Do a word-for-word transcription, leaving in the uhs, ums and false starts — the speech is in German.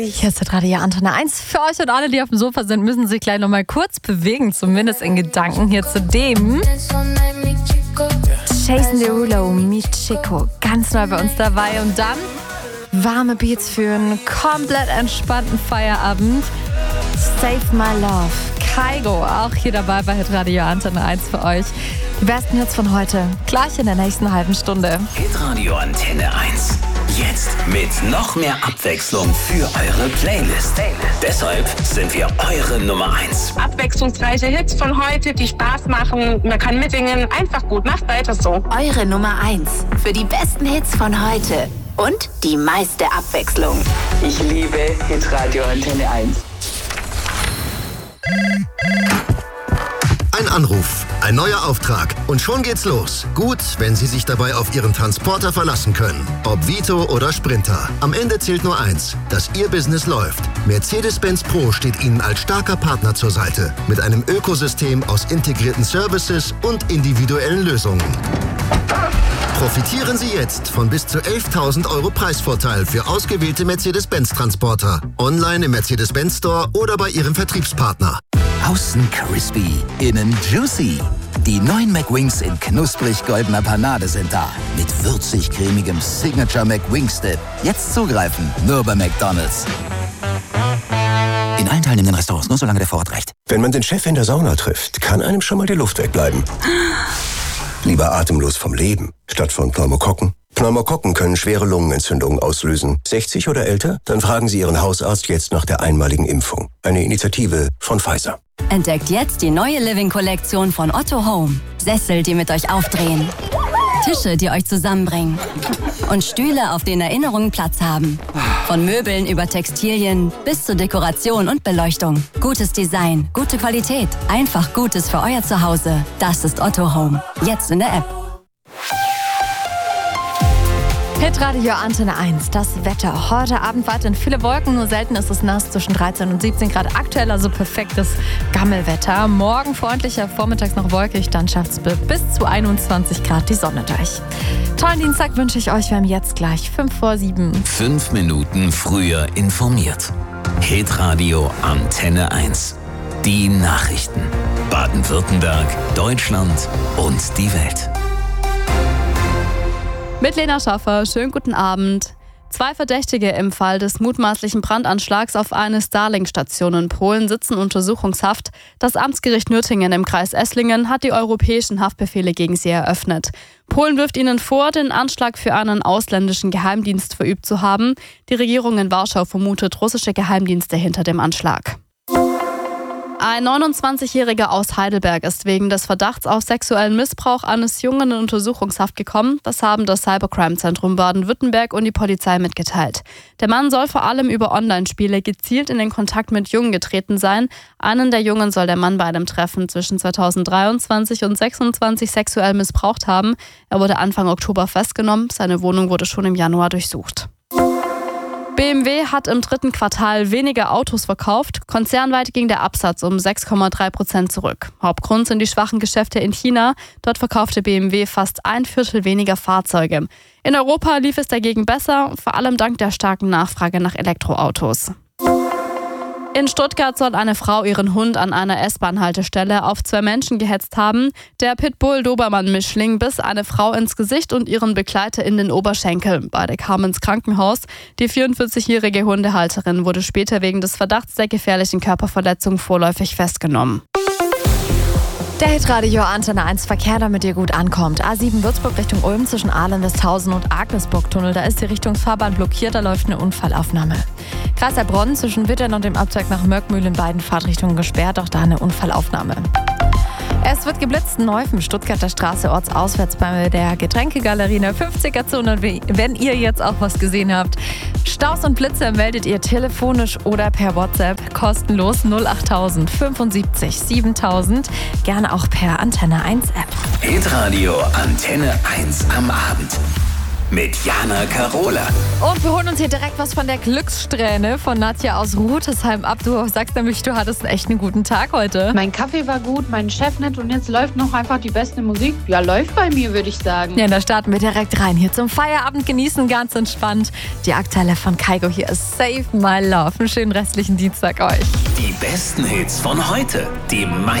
Hier ist Radio Antenne eins für euch und alle, die auf dem Sofa sind, müssen sich gleich noch mal kurz bewegen, zumindest in Gedanken. Hier zu dem Jason Derulo, Mi Chico, ganz neu bei uns dabei. Und dann warme Beats für einen komplett entspannten Feierabend. Save My Love, Kygo, auch hier dabei bei Radio Antenne eins für euch. Die besten Hits von heute, gleich in der nächsten halben Stunde. Hitradio Antenne eins. Jetzt mit noch mehr Abwechslung für eure Playlist. Deshalb sind wir eure Nummer eins. Abwechslungsreiche Hits von heute, die Spaß machen. Man kann mitsingen. Einfach gut. Macht weiter so. Eure Nummer eins für die besten Hits von heute. Und die meiste Abwechslung. Ich liebe Hitradio Antenne eins. Ein Anruf, ein neuer Auftrag und schon geht's los. Gut, wenn Sie sich dabei auf Ihren Transporter verlassen können. Ob Vito oder Sprinter. Am Ende zählt nur eins, dass Ihr Business läuft. Mercedes-Benz Pro steht Ihnen als starker Partner zur Seite. Mit einem Ökosystem aus integrierten Services und individuellen Lösungen. Profitieren Sie jetzt von bis zu elftausend Euro Preisvorteil für ausgewählte Mercedes-Benz-Transporter. Online im Mercedes-Benz Store oder bei Ihrem Vertriebspartner. Außen crispy, innen juicy. Die neuen McWings in knusprig-goldener Panade sind da. Mit würzig-cremigem Signature McWings-Dip. Jetzt zugreifen, nur bei McDonald's. In allen teilnehmenden Restaurants, nur solange der Vorrat reicht. Wenn man den Chef in der Sauna trifft, kann einem schon mal die Luft wegbleiben. Lieber atemlos vom Leben, statt von Pneumokokken. Pneumokokken können schwere Lungenentzündungen auslösen. sechzig oder älter? Dann fragen Sie Ihren Hausarzt jetzt nach der einmaligen Impfung. Eine Initiative von Pfizer. Entdeckt jetzt die neue Living-Kollektion von Otto Home. Sessel, die mit euch aufdrehen. Tische, die euch zusammenbringen. Und Stühle, auf denen Erinnerungen Platz haben. Von Möbeln über Textilien bis zur Dekoration und Beleuchtung. Gutes Design, gute Qualität. Einfach Gutes für euer Zuhause. Das ist Otto Home. Jetzt in der App. Hitradio Antenne eins, das Wetter. Heute Abend weiterhin viele Wolken, nur selten ist es nass, zwischen dreizehn und siebzehn Grad aktuell, also perfektes Gammelwetter. Morgen freundlicher, vormittags noch wolkig, dann schafft es bis zu einundzwanzig Grad die Sonne durch. Tollen Dienstag wünsche ich euch, wir haben jetzt gleich fünf vor sieben. Fünf Minuten früher informiert. Hitradio Antenne eins. Die Nachrichten. Baden-Württemberg, Deutschland und die Welt. Mit Lena Schaffer, schönen guten Abend. Zwei Verdächtige im Fall des mutmaßlichen Brandanschlags auf eine Starlink-Station in Polen sitzen Untersuchungshaft. Das Amtsgericht Nürtingen im Kreis Esslingen hat die europäischen Haftbefehle gegen sie eröffnet. Polen wirft ihnen vor, den Anschlag für einen ausländischen Geheimdienst verübt zu haben. Die Regierung in Warschau vermutet russische Geheimdienste hinter dem Anschlag. Ein neunundzwanzigjähriger aus Heidelberg ist wegen des Verdachts auf sexuellen Missbrauch eines Jungen in Untersuchungshaft gekommen. Das haben das Cybercrime-Zentrum Baden-Württemberg und die Polizei mitgeteilt. Der Mann soll vor allem über Online-Spiele gezielt in den Kontakt mit Jungen getreten sein. Einen der Jungen soll der Mann bei einem Treffen zwischen zweitausenddreiundzwanzig und sechsundzwanzig sexuell missbraucht haben. Er wurde Anfang Oktober festgenommen. Seine Wohnung wurde schon im Januar durchsucht. B M W hat im dritten Quartal weniger Autos verkauft. Konzernweit ging der Absatz um sechs Komma drei Prozent zurück. Hauptgrund sind die schwachen Geschäfte in China. Dort verkaufte B M W fast ein Viertel weniger Fahrzeuge. In Europa lief es dagegen besser, vor allem dank der starken Nachfrage nach Elektroautos. In Stuttgart soll eine Frau ihren Hund an einer S-Bahn-Haltestelle auf zwei Menschen gehetzt haben. Der Pitbull-Dobermann-Mischling biss eine Frau ins Gesicht und ihren Begleiter in den Oberschenkel. Beide kamen ins Krankenhaus. Die vierundvierzigjährige Hundehalterin wurde später wegen des Verdachts der gefährlichen Körperverletzung vorläufig festgenommen. Der Hitradio Antenne eins Verkehr, damit ihr gut ankommt. A sieben Würzburg Richtung Ulm zwischen Ahlen-Westhausen und Agnesburg-Tunnel. Da ist die Richtungsfahrbahn blockiert, da läuft eine Unfallaufnahme. Kreis Heilbronn zwischen Wittern und dem Abzweig nach Mörkmühl in beiden Fahrtrichtungen gesperrt, auch da eine Unfallaufnahme. Es wird geblitzt, Neufen, Stuttgarter Straße, ortsauswärts bei der Getränkegalerie in der fünfziger-Zone. Wenn ihr jetzt auch was gesehen habt, Staus und Blitze meldet ihr telefonisch oder per WhatsApp kostenlos null achttausend fünfundsiebzig siebentausend, gerne auch per Antenne eins App. Hitradio Antenne eins am Abend. mit Jana Karola. Und wir holen uns hier direkt was von der Glückssträhne von Nadja aus Rudesheim ab. Du sagst nämlich, du hattest echt einen guten Tag heute. Mein Kaffee war gut, mein Chef nett und jetzt läuft noch einfach die beste Musik. Ja, läuft bei mir, würde ich sagen. Ja, da starten wir direkt rein. Hier zum Feierabend genießen, ganz entspannt. Die aktuelle von Kygo hier ist Save My Love. Einen schönen restlichen Dienstag euch. Die besten Hits von heute. Die